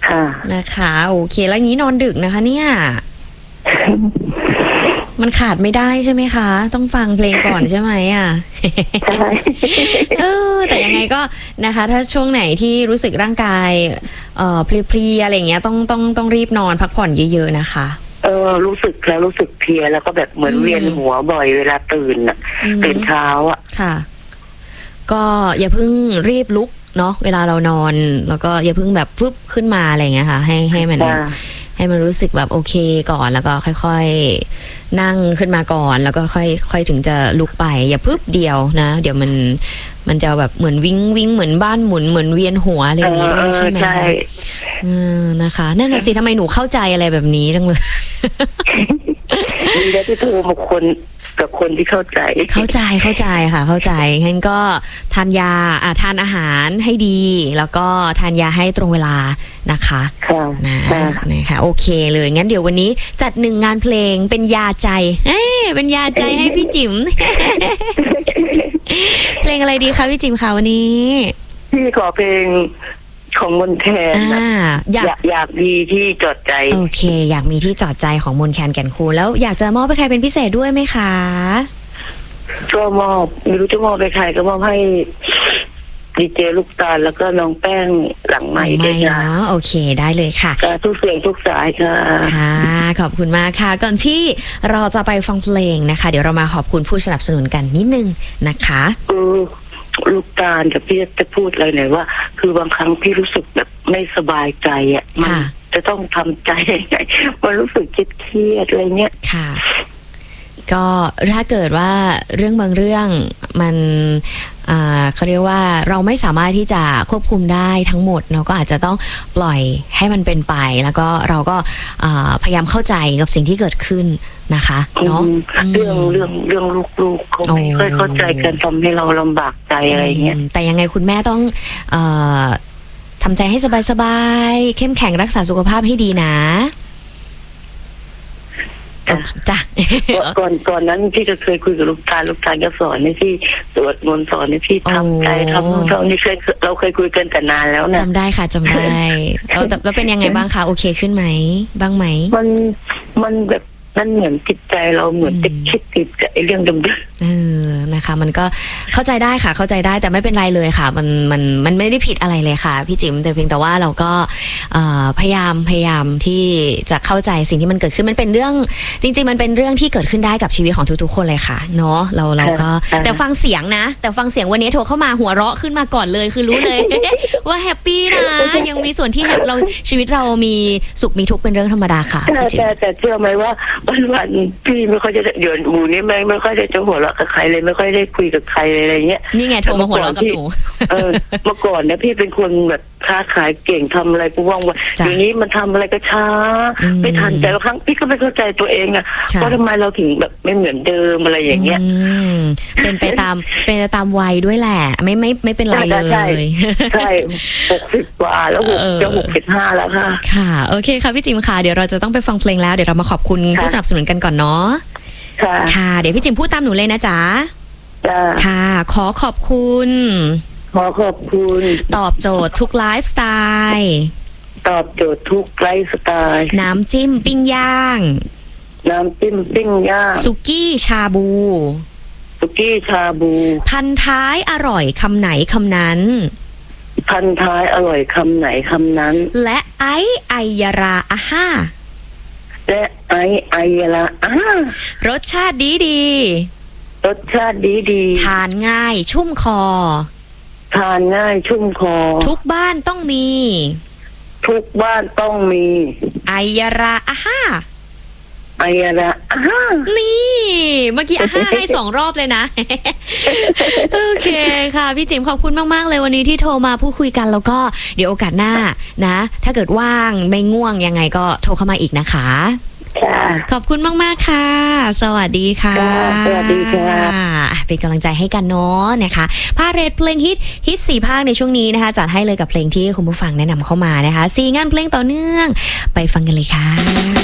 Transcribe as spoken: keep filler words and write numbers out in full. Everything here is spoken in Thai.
ค่ะนะคะโอเคแล้วงี้นอนดึกนะคะเนี่ยมันขาดไม่ได้ใช่ไหมคะต้องฟังเพลงก่อนใช่ไหมอ่ะใช่เออแต่ยังไงก็นะคะถ้าช่วงไหนที่รู้สึกร่างกายเอ่อเพลียๆอะไรเงี้ยต้องต้องต้องรีบนอนพักผ่อนเยอะๆนะคะเออรู้สึกแล้วรู้สึกเพลียแล้วก็แบบเหมือนเวียนหัวบ่อยเวลาตื่นอ่ะตื่นเช้าอ่ะค่ะก็อย่าเพิ่งรีบลุกเนาะเวลาเรานอนแล้วก็อย่าเพิ่งแบบฟึบขึ้นมาอะไรเงี้ยค่ะให้ให้มันให้มันรู้สึกแบบโอเคก่อนแล้วก็ค่อยๆนั่งขึ้นมาก่อนแล้วก็ค่อยค่อยถึงจะลุกไปอย่าปึ๊บเดียวนะเดี๋ยวมันมันจะแบบเหมือนวิ่งวิ่งเหมือนบ้านหมุนเหมือนเวียนหัวอะไรอย่างนี้ด้วยใช่ไหมใช่นะคะนั่นน่ะสิทำไมหนูเข้าใจอะไรแบบนี้จังเลยดีแล้วที่โทรมาคนกับคนที่เข้าใจเข้าใจเข้าใจค่ะเข้าใจงั้นก็ทานยาอ่าทานอาหารให้ดีแล้วก็ทานยาให้ตรงเวลานะคะค่ะนะนะคะโอเคเลยงั้นเดี๋ยววันนี้จัดหนึ่งงานเพลงเป็นยาใจเอ้เป็นยาใจให้พี่จิ๋มเพลงอะไรดีคะพี่จิ๋มคะวันนี้พี่ขอเพลงของมนแคนอยากอยากมีที่จอดใจโอเคอยากมีที่จอดใจของมนแคนแก่นคูนแล้วอยากจะมอบให้ใครเป็นพิเศษด้วยไหมคะก็มอบไม่รู้จะมอบไปใครก็มอบให้ดีเจลูกตาลแล้วก็น้องแป้งหลังไมค์ด้วยนะโอเคได้เลยค่ะทุกเสียงทุกสายค่ะค่ะขอบคุณมากค่ะก่อนที่เราจะไปฟังเพลงนะคะเดี๋ยวเรามาขอบคุณผู้สนับสนุนกันนิดนึงนะคะลูกตาลกับพี่จะพูดอะไรหน่อยว่าคือบางครั้งพี่รู้สึกแบบไม่สบายใจอ่ะมันจะต้องทำใจยังไงมันรู้สึกเครียดอะไรเงี้ยค่ะก็ถ้าเกิดว่าเรื่องบางเรื่องมันเขาเรียกว่าเราไม่สามารถที่จะควบคุมได้ทั้งหมดเราก็อาจจะต้องปล่อยให้มันเป็นไปแล้วก็เราก็พยายามเข้าใจกับสิ่งที่เกิดขึ้นนะคะเนาะเรื่องเรื่องเรื่องลูกๆเขาไม่ค่อยเข้าใจกันทำให้เราลำบากใจอะไรเงี้ยแต่ยังไงคุณแม่ต้องทำใจให้สบายๆเข้มแข็งรักษาสุขภาพให้ดีนะจ้ะก่อนก่อนนั้นพี่ก็เคยคุยกับลูกตาลูกตาก็สอนให้พี่สวดมนต์สอนให้พี่ทำใจทำนู่นทำนี่เคยเราเคยคุยกันแต่นานแล้วนะจำได้ค่ะจำได้แล้วแล้วเป็นยังไงบ้างคะโอเคขึ้นไหมบ้างไหมมันมันแบบนั่นเหมือนจิตใจเราเหมือนติดคิดติดกับไอ้เรื่องเดิมๆเออนะคะมันก็เข้าใจได้ค่ะเข้าใจได้แต่ไม่เป็นไรเลยค่ะมันมันมันไม่ได้ผิดอะไรเลยค่ะพี่จิ๋มแต่เพียงแต่ว่าเราก็พยายามพยายามที่จะเข้าใจสิ่งที่มันเกิดขึ้นมันเป็นเรื่องจริงๆมันเป็นเรื่องที่เกิดขึ้นได้กับชีวิตของทุกๆคนเลยค่ะเนาะเราเราก็แต่ฟังเสียงนะแต่ฟังเสียงวันนี้โทรเข้ามาหัวเราะขึ้นมาก่อนเลยคือรู้เลยว่าแฮปปี้นะยังมีส่วนที่เราชีวิตเรามีสุขมีทุกข์เป็นเรื่องธรรมดาค่ะแต่แต่เชื่อไหมว่าวันวันพี่ไม่ค่อยจะเดือนหมูนี่ไม่ไม่ค่อยจะจะหัวเราะกับใครเลยไม่ค่อยได้คุยกับใครอะไรเงี้ยนี่ไงโทรมาหัวเราะกับหนูเออเมื่อก่อนเนี่ยพี่เป็นคนแบบค้าขายเก่งทำอะไรกูว่างวันเดี๋ยวนี้มันทำอะไรก็ช้าไม่ทันแต่ละครั้งพี่ก็ไม่เข้าใจตัวเองอะว่าทำไมเราถึงแบบไม่เหมือนเดิมอะไรอย่างเงี้ยเป็นไปตามเป็นไปตามวัยด้วยแหละไม่ไม่ไม่เป็นไรเลยใช่หกสิบกว่าแล้วหกจะหกสิบห้าแล้วค่ะค่ะโอเคค่ะพี่จิ๋มค่ะเดี๋ยวเราจะต้องไปฟังเพลงแล้วเดี๋ยวเรามาขอบคุณผู้สนับสนุนกันก่อนเนาะค่ะเดี๋ยวพี่จิ๋มพูดตามหนูเลยนะจ๊ะค่ะขอขอบคุณขอขอบคุณตอบโจทย์ทุกไลฟ์สไตล์ตอบโจทย์ทุกไลฟ์สไตล์น้ำจิ้มปิ้งย่างน้ำจิ้มปิ้งย่างสุกี้ชาบูสุกี้ชาบูพันท้ายอร่อยคำไหนคำนั้นพันท้ายอร่อยคำไหนคำนั้นและไอไอยาราอาห้าและไอไอยาราอาห้ารสชาติดีดีรสชาติดีดีทานง่ายชุ่มคอทานง่ายชุ่มคอทุกบ้านต้องมีทุกบ้านต้องมีไอยาราอาห้าไอยาราอาห้านี่เมื่อกี้อาห้าให้สองรอบเลยนะ โอเคค่ะพี่จิ๋มขอบคุณมากๆเลยวันนี้ที่โทรมาพูดคุยกันแล้วก็เดี๋ยวโอกาสหน้านะถ้าเกิดว่างไม่ง่วงยังไงก็โทรเข้ามาอีกนะคะขอบคุณมากๆค่ะสวัสดีค่ะสวัสดีค่ะเป็นกำลังใจให้กันเนาะนะคะพาเรทเพลงฮิตฮิตสี่ภาคในช่วงนี้นะคะจัดให้เลยกับเพลงที่คุณผู้ฟังแนะนำเข้ามานะคะสี่งานเพลงต่อเนื่องไปฟังกันเลยค่ะ